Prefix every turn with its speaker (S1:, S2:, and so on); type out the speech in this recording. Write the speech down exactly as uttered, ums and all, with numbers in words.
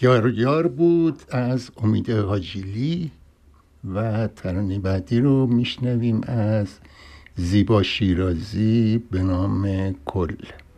S1: یار یار بود از امید حاجیلی و ترانه بعدی رو میشنویم از زیبا شیرازی به نام کل.